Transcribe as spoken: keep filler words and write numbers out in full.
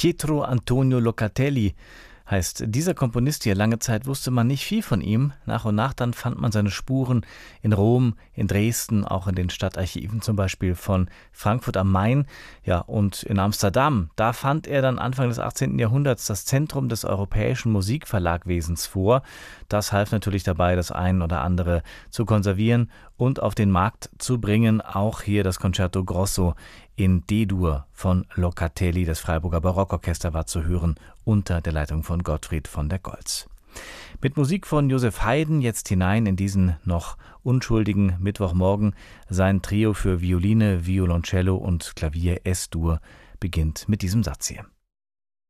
Pietro Antonio Locatelli heißt dieser Komponist hier. Lange Zeit wusste man nicht viel von ihm. Nach und nach dann fand man seine Spuren in Rom, in Dresden, auch in den Stadtarchiven zum Beispiel von Frankfurt am Main. Ja, und in Amsterdam, da fand er dann Anfang des achtzehnten Jahrhunderts das Zentrum des europäischen Musikverlagwesens vor. Das half natürlich dabei, das ein oder andere zu konservieren und auf den Markt zu bringen. Auch hier das Concerto Grosso in D-Dur von Locatelli. Das Freiburger Barockorchester war zu hören unter der Leitung von Gottfried von der Goltz. Mit Musik von Joseph Haydn jetzt hinein in diesen noch unschuldigen Mittwochmorgen. Sein Trio für Violine, Violoncello und Klavier S-Dur beginnt mit diesem Satz hier.